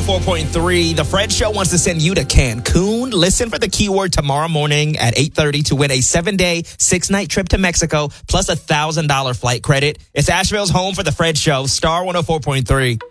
104.3. The Fred Show wants to send you to Cancun. Listen for the keyword tomorrow morning at 8:30 to win a 7-day, 6-night trip to Mexico plus $1,000 flight credit. It's Asheville's home for the Fred Show. Star 104.3.